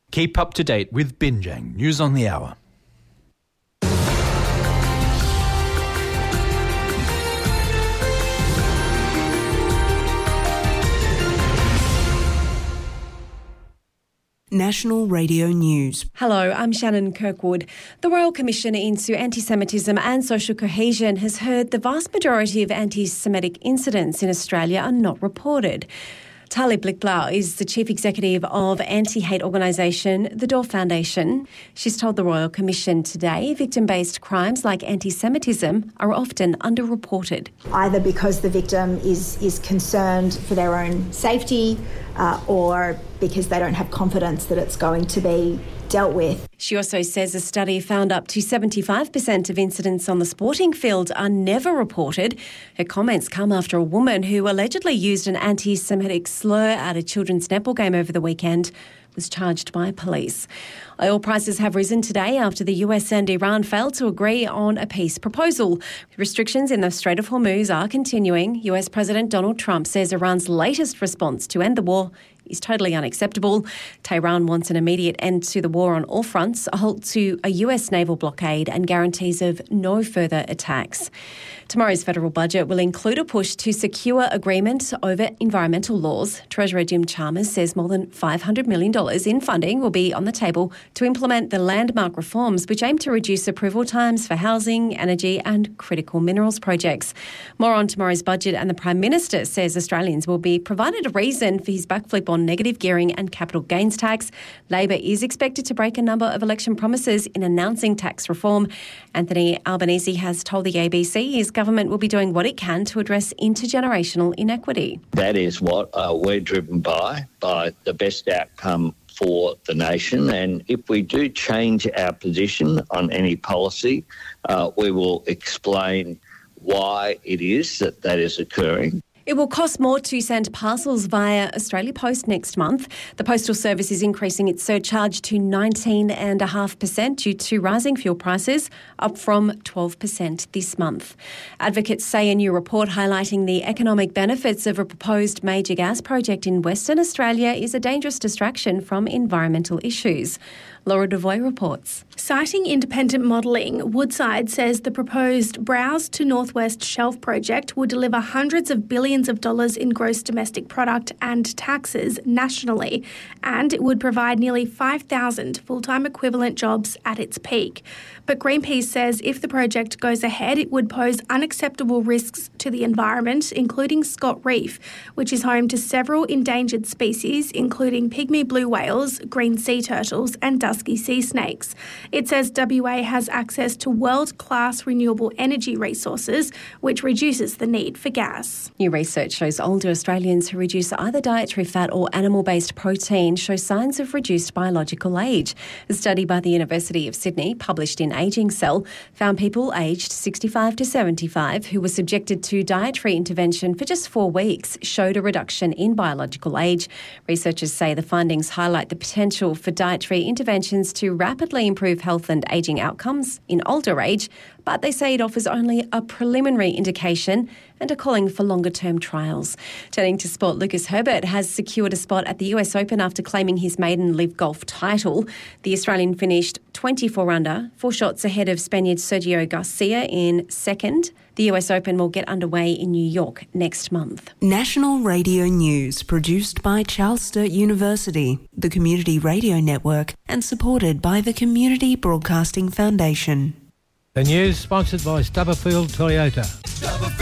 Keep up to date with Binjang News on the Hour. National Radio News. Hello, I'm Shannon Kirkwood. The Royal Commission into Anti-Semitism and Social Cohesion has heard the vast majority of anti-Semitic incidents in Australia are not reported. Tali Blickblau is the Chief Executive of anti-hate organisation The Door Foundation. She's told the Royal Commission today victim-based crimes like anti-Semitism are often underreported. Either because the victim is concerned for their own safety or because they don't have confidence that it's going to be dealt with. She also says a study found up to 75% of incidents on the sporting field are never reported. Her comments come after a woman who allegedly used an anti-Semitic slur at a children's netball game over the weekend was charged by police. Oil prices have risen today after the US and Iran failed to agree on a peace proposal. Restrictions in the Strait of Hormuz are continuing. US President Donald Trump says Iran's latest response to end the war is totally unacceptable. Tehran wants an immediate end to the war on all fronts, a halt to a US naval blockade and guarantees of no further attacks. Tomorrow's federal budget will include a push to secure agreement over environmental laws. Treasurer Jim Chalmers says more than $500 million in funding will be on the table to implement the landmark reforms which aim to reduce approval times for housing, energy and critical minerals projects. More on tomorrow's budget, and the Prime Minister says Australians will be provided a reason for his backflip on negative gearing and capital gains tax. Labor is expected to break a number of election promises in announcing tax reform. Anthony Albanese has told the ABC his government will be doing what it can to address intergenerational inequity. That is what we're driven by the best outcome for the nation. And if we do change our position on any policy, we will explain why it is that is occurring. It will cost more to send parcels via Australia Post next month. The Postal Service is increasing its surcharge to 19.5% due to rising fuel prices, up from 12% this month. Advocates say a new report highlighting the economic benefits of a proposed major gas project in Western Australia is a dangerous distraction from environmental issues. Laura Devoy reports. Citing independent modelling, Woodside says the proposed Browse to Northwest Shelf project will deliver hundreds of billions of dollars in gross domestic product and taxes nationally, and it would provide nearly 5,000 full-time equivalent jobs at its peak. But Greenpeace says if the project goes ahead, it would pose unacceptable risks to the environment, including Scott Reef, which is home to several endangered species, including pygmy blue whales, green sea turtles and dusky sea snakes. It says WA has access to world-class renewable energy resources, which reduces the need for gas. New research shows older Australians who reduce either dietary fat or animal-based protein show signs of reduced biological age. A study by the University of Sydney, published in Ageing Cell, found people aged 65 to 75 who were subjected to dietary intervention for just 4 weeks showed a reduction in biological age. Researchers say the findings highlight the potential for dietary interventions to rapidly improve health and ageing outcomes in older age, but they say it offers only a preliminary indication and are calling for longer-term trials. Turning to sport, Lucas Herbert has secured a spot at the US Open after claiming his maiden LIV Golf title. The Australian finished 24 under, 4 shots ahead of Spaniard Sergio Garcia in second. The US Open will get underway in New York next month. National Radio News, produced by Charles Sturt University, the Community Radio Network, and supported by the Community Broadcasting Foundation. The news sponsored by Stubberfield Toyota.